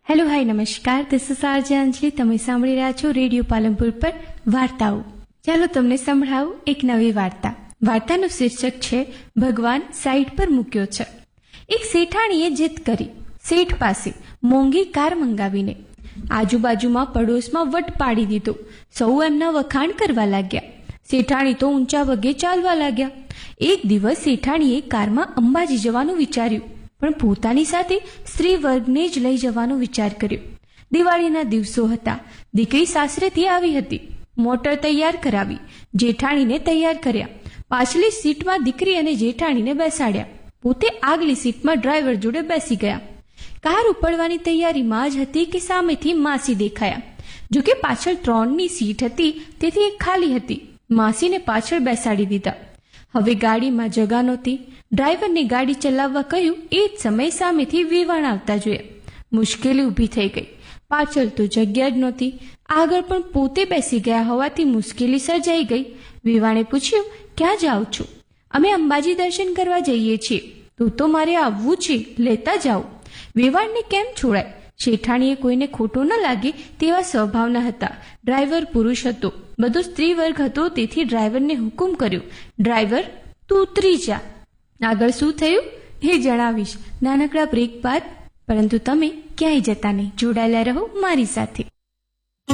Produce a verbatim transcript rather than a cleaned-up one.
Hello hi નમસ્કાર, this is RJ અંજલિ. તમે સાંભળી રહ્યા છો રેડિયો પાલનપુર પર વાર્તાઓ. ચાલો તમને સંભળાવું એક નવી વાર્તા. વાર્તાનું શીર્ષક છે ભગવાન સાઈડ પર મૂક્યો છે. એક શેઠાણીએ જીદ કરી શેઠ પાસે મોંઘી કાર મંગાવીને. આજુબાજુમાં પડોશમાં વટ પાડી દીધો. સૌ એમના વખાણ કરવા લાગ્યા. શેઠાણી તો ઊંચા વગે ચાલવા લાગ્યા. એક દિવસ શેઠાણીએ કારમાં અંબાજી જવાનું વિચાર્યું, પણ પોતાની સાથે સ્ત્રી વર્ગને જ લઈ જવાનો વિચાર કર્યો. દિવાળીના દિવસો હતા. દીકરી સાસરેથી આવી હતી. મોટર તૈયાર કરાવી. જેઠાણીને તૈયાર કર્યા. પાછલી સીટમાં દીકરી અને જેઠાણીને બેસાડ્યા. પોતે આગલી સીટમાં ડ્રાઈવર જોડે બેસી ગયા. કાર ઉપડવાની તૈયારીમાં જ હતી કે સામેથી માસી દેખાયા. જોકે પાછળ ત્રણની સીટ હતી તેથી એક ખાલી હતી. માસીને પાછળ બેસાડી દીધા. હવે ગાડીમાં જગા નહોતી. ડ્રાઈવરને ગાડી ચલાવવા કહ્યું એ જ સમયે સામેથી વેવાણ આવતા જોયા. મુશ્કેલી ઊભી થઈ ગઈ. પાછળ તો જગ્યા જ નહોતી. આગળ પણ પોતે બેસી ગયા હોવાથી મુશ્કેલી સર્જાઈ ગઈ. વેવાણે પૂછ્યું, ક્યાં જાઓ છો? અમે અંબાજી દર્શન કરવા જઈએ છીએ. તો તો મારે આવવું છે, લેતા જાઓ. વેવાણને કેમ છોડાય? શેઠાણીએ કોઈને ખોટો ન લાગે તેવા સ્વભાવના હતા. ડ્રાઈવર પુરુષ હતો, બધો સ્ત્રી વર્ગ હતો, તેથી ડ્રાઈવરને હુકુમ કર્યો, ડ્રાઈવર તું ઉતરી જા. આગળ શું થયું એ જણાવીશ નાનકડા બ્રેક બાદ. પરંતુ તમે ક્યાંય જતા નહીં, જોડાયેલા રહો મારી સાથે.